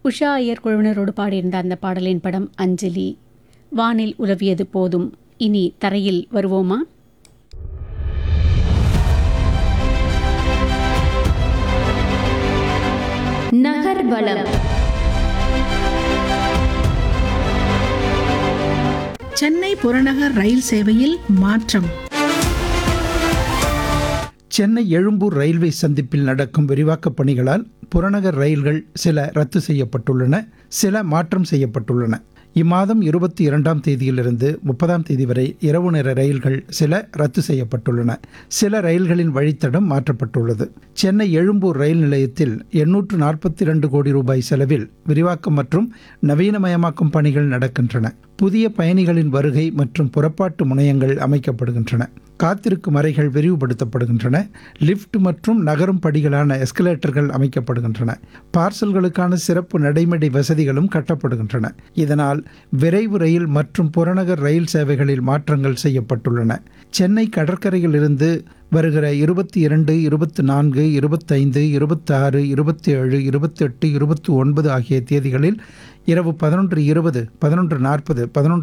உஷா ஐயர் குழுவினரோடு பாடியிருந்த அந்த பாடலின் படம் அஞ்சலி. வானில் உலவியது போதும், இனி தரையில் வருவோமா? நகர்வலம். சென்னை புறநகர் ரயில் சேவையில் மாற்றம். சென்னை எழும்பூர் ரயில்வே சந்திப்பில் நடக்கும் விரிவாக்கப் பணிகளால் புறநகர் ரயில்கள் சில ரத்து செய்யப்பட்டுள்ளன, சில மாற்றம் செய்யப்பட்டுள்ளன. இம்மாதம் 22ஆம் தேதியிலிருந்து 30ஆம் தேதி வரை இரவு நேர ரயில்கள் சில ரத்து செய்யப்பட்டுள்ளன. சில ரயில்களின் வழித்தடம் மாற்றப்பட்டுள்ளது. சென்னை எழும்பூர் ரயில் நிலையத்தில் 842 கோடி ரூபாய் செலவில் விரிவாக்கம் மற்றும் நவீனமயமாக்கும் பணிகள் நடக்கின்றன. புதிய பயணிகளின் வருகை மற்றும் புறப்பாட்டு முனையங்கள் அமைக்கப்படுகின்றன. காத்திருக்கும் அறைகள் விரிவுபடுத்தப்படுகின்றன. லிஃப்ட் மற்றும் நகரும் படிகளான எஸ்கலேட்டர்கள் அமைக்கப்படுகின்றன. பார்சல்களுக்கான சிறப்பு நடைமேடை வசதிகளும் கட்டப்படுகின்றன. இதனால் விரைவு ரயில் மற்றும் புறநகர் ரயில் சேவைகளில் மாற்றங்கள் செய்யப்பட்டுள்ளன. சென்னை கடற்கரையில் இருந்து வருகிற 22, 24, 25, 26, 27, 28, 29 ஆகிய தேதிகளில் இரவு 11:20, 11:40,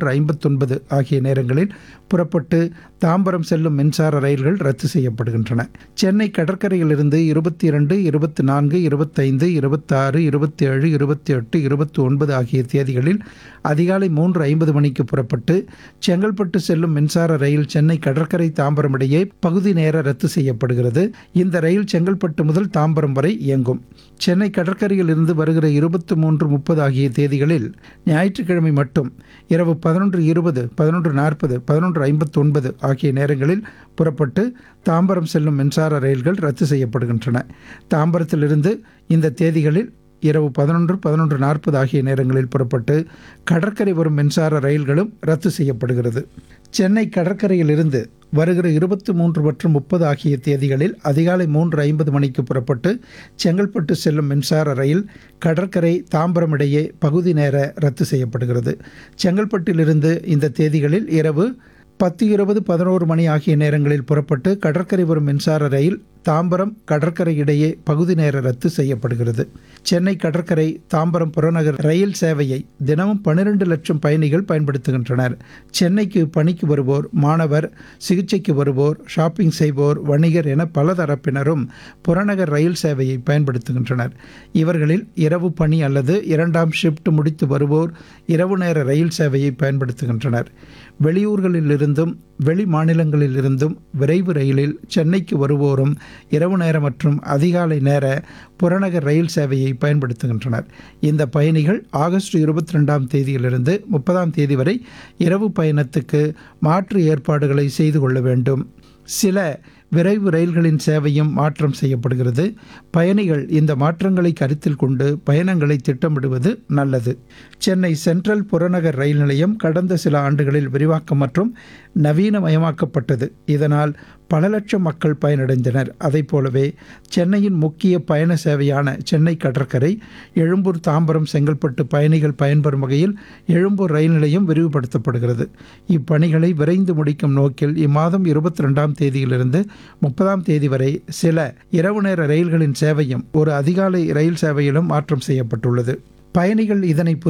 11:59 ஆகிய நேரங்களில் புறப்பட்டு தாம்பரம் செல்லும் மின்சார ரயில்கள் ரத்து செய்யப்படுகின்றன. சென்னை கடற்கரையிலிருந்து 22, 24, 25, 26, 27, 28, 29 ஆகிய தேதிகளில் அதிகாலை 3:50 மணிக்கு புறப்பட்டு செங்கல்பட்டு செல்லும் மின்சார ரயில் சென்னை கடற்கரை தாம்பரம் இடையே பகுதி நேர ரத்து செய்யப்படுகிறது. இந்த ரயில் செங்கல்பட்டு முதல் தாம்பரம் வரை இயங்கும். சென்னை கடற்கரையில் இருந்து வருகிற 23, 30 ஆகிய தேதிகளில் ஞாயிற்றுக்கிழமை மட்டும் இரவு 11:20, 11:40, 11:59 ஆகிய நேரங்களில் புறப்பட்டு தாம்பரம் செல்லும் மின்சார ரயில்கள் ரத்து செய்யப்படுகின்றன. தாம்பரத்திலிருந்து இந்த தேதிகளில் இரவு 11, 11:40 ஆகிய நேரங்களில் புறப்பட்டு கடற்கரை வரும் மின்சார ரயில்களும் ரத்து செய்யப்படுகிறது. சென்னை கடற்கரையிலிருந்து வருகிற 23 மற்றும் 30 ஆகிய தேதிகளில் அதிகாலை 3:50 மணிக்கு புறப்பட்டு செங்கல்பட்டு செல்லும் மின்சார ரயில் கடற்கரை தாம்பரம் இடையே பகுதி நேர ரத்து செய்யப்படுகிறது. செங்கல்பட்டிலிருந்து இந்த தேதிகளில் இரவு 10:20, 11 மணி ஆகிய நேரங்களில் புறப்பட்டு கடற்கரை வரும் மின்சார ரயில் தாம்பரம் கடற்கரை இடையே பகுதி நேர ரத்து செய்யப்படுகிறது. சென்னை கடற்கரை தாம்பரம் புறநகர் ரயில் சேவையை தினமும் 12 லட்சம் பயணிகள் பயன்படுத்துகின்றனர். சென்னைக்கு பணிக்கு வருவோர், மாணவர், சிகிச்சைக்கு வருவோர், ஷாப்பிங் செய்வோர், வணிகர் என பல தரப்பினரும் புறநகர் ரயில் சேவையை பயன்படுத்துகின்றனர். இவர்களில் இரவு பணி அல்லது 2ஆம் ஷிப்ட் முடித்து வருவோர் இரவு நேர ரயில் சேவையை பயன்படுத்துகின்றனர். வெளியூர்களிலிருந்தும் வெளி மாநிலங்களிலிருந்தும் விரைவு ரயிலில் சென்னைக்கு வருவோரும் இரவு நேர மற்றும் அதிகாலை நேர புறநகர் ரயில் சேவையை பயன்படுத்துகின்றனர். இந்த பயணிகள் ஆகஸ்ட் 22ஆம் தேதியிலிருந்து 30ஆம் தேதி வரை இரவு பயணத்துக்கு மாற்று ஏற்பாடுகளை செய்து கொள்ள வேண்டும். சில விரைவு ரயில்களின் சேவையும் மாற்றம் செய்யப்படுகிறது. பயணிகள் இந்த மாற்றங்களை கருத்தில் கொண்டு பயணங்களை திட்டமிடுவது நல்லது. சென்னை சென்ட்ரல் புறநகர் ரயில் நிலையம் கடந்த சில ஆண்டுகளில் விரிவாக்கம் மற்றும் நவீனமயமாக்கப்பட்டது. இதனால் பல லட்சம் மக்கள் பயனடைந்தனர். அதைப் போலவே சென்னையின் முக்கிய பயண சேவையான சென்னை கடற்கரை, எழும்பூர், தாம்பரம், செங்கல்பட்டு பயணிகள் பயன்பெறும் வகையில் எழும்பூர் ரயில் நிலையம் விரிவுபடுத்தப்படுகிறது. இப்பணிகளை விரைந்து முடிக்கும் நோக்கில் இம்மாதம் 22ஆம் தேதியிலிருந்து 30ஆம் தேதி வரை சில இரவு நேர ரயில்களின் சேவையும் ஒரு அதிகாலை ரயில் சேவையிலும் மாற்றம் செய்யப்பட்டுள்ளது. பயணிகள் இதனை